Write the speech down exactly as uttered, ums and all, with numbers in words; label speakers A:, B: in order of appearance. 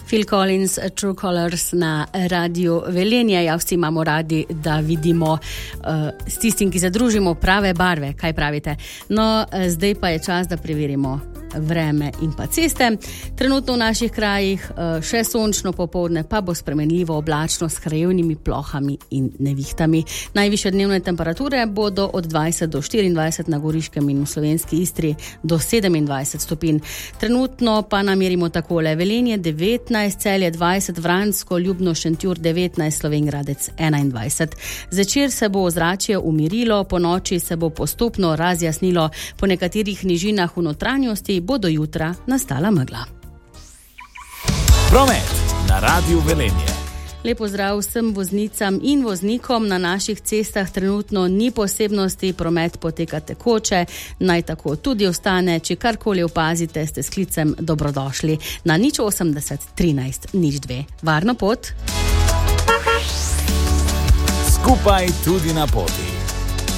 A: Phil Collins, True Colors na Radio Velenje. Ja, vsi imamo radi, da vidimo uh, s tistim, ki zadružimo prave barve. Kaj pravite? No, zdaj pa je čas, da preverimo vreme in pa ceste. Trenutno v naših krajih uh, še sončno, popoldne pa bo spremenljivo oblačno s krajevnimi plohami in nevihtami. Najvišje dnevne temperature bodo od dvajset do štiriindvajset na Goriškem in v Slovenski Istri do sedemindvajset stopinj. Trenutno pa namerimo takole: Velenje devetnajst, Celje dvajset, Vransko, Ljubno, Šentjur devetnajst, Slovenj Gradec enaindvajset. Zvečer se bo ozračje umirilo, po noči se bo postopno razjasnilo, po nekaterih nižinah v notranjosti bo do jutra nastala megla.
B: Promet na Radiu Velenje.
A: Lepo zdrav vsem voznicam in voznikom. Na naših cestah trenutno ni posebnosti, promet poteka tekoče, naj tako tudi ostane. Če karkoli opazite, ste s klicem dobrodošli na nič osemdeset trinajst nič dve. Varno pot!
B: Skupaj tudi na poti.